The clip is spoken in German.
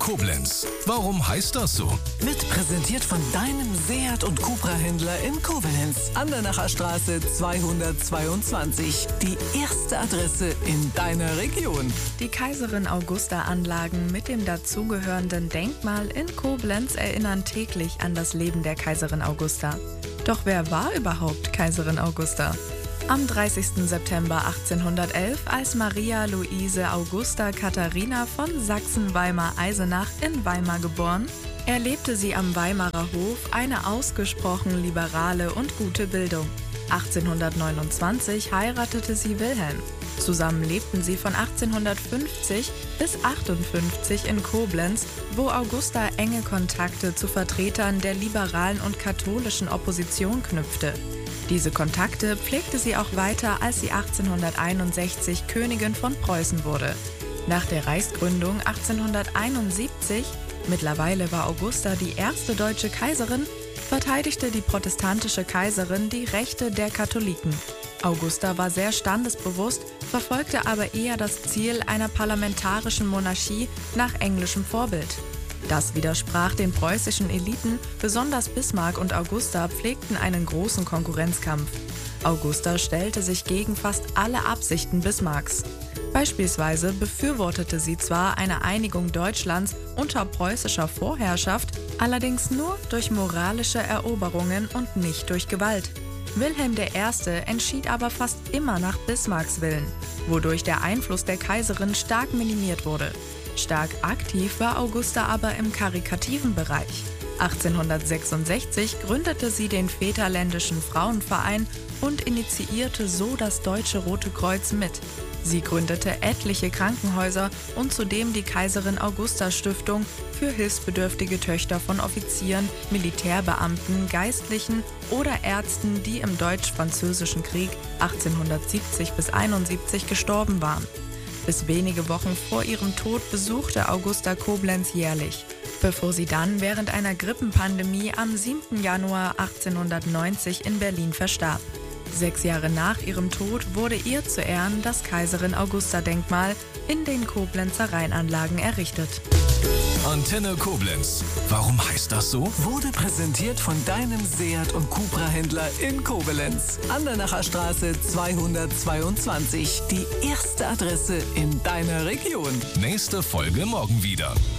Koblenz. Warum heißt das so? Wird präsentiert von deinem Seat und Cupra-Händler in Koblenz. Andernacher Straße 222. Die erste Adresse in deiner Region. Die Kaiserin-Augusta-Anlagen mit dem dazugehörenden Denkmal in Koblenz erinnern täglich an das Leben der Kaiserin Augusta. Doch wer war überhaupt Kaiserin Augusta? Am 30. September 1811, als Maria Luise Augusta Katharina von Sachsen-Weimar-Eisenach in Weimar geboren, erlebte sie am Weimarer Hof eine ausgesprochen liberale und gute Bildung. 1829 heiratete sie Wilhelm. Zusammen lebten sie von 1850 bis 1858 in Koblenz, wo Augusta enge Kontakte zu Vertretern der liberalen und katholischen Opposition knüpfte. Diese Kontakte pflegte sie auch weiter, als sie 1861 Königin von Preußen wurde. Nach der Reichsgründung 1871, mittlerweile war Augusta die erste deutsche Kaiserin, verteidigte die protestantische Kaiserin die Rechte der Katholiken. Augusta war sehr standesbewusst, verfolgte aber eher das Ziel einer parlamentarischen Monarchie nach englischem Vorbild. Das widersprach den preußischen Eliten, besonders Bismarck und Augusta pflegten einen großen Konkurrenzkampf. Augusta stellte sich gegen fast alle Absichten Bismarcks. Beispielsweise befürwortete sie zwar eine Einigung Deutschlands unter preußischer Vorherrschaft, allerdings nur durch moralische Eroberungen und nicht durch Gewalt. Wilhelm I. entschied aber fast immer nach Bismarcks Willen, wodurch der Einfluss der Kaiserin stark minimiert wurde. Stark aktiv war Augusta aber im karikativen Bereich. 1866 gründete sie den Väterländischen Frauenverein und initiierte so das Deutsche Rote Kreuz mit. Sie gründete etliche Krankenhäuser und zudem die Kaiserin-Augusta-Stiftung für hilfsbedürftige Töchter von Offizieren, Militärbeamten, Geistlichen oder Ärzten, die im Deutsch-Französischen Krieg 1870 bis 1871 gestorben waren. Bis wenige Wochen vor ihrem Tod besuchte Augusta Koblenz jährlich, bevor sie dann während einer Grippenpandemie am 7. Januar 1890 in Berlin verstarb. 6 Jahre nach ihrem Tod wurde ihr zu Ehren das Kaiserin-Augusta-Denkmal in den Koblenzer Rheinanlagen errichtet. Antenne Koblenz. Warum heißt das so? Wurde präsentiert von deinem Seat und Cupra-Händler in Koblenz. Andernacher Straße 222. Die erste Adresse in deiner Region. Nächste Folge morgen wieder.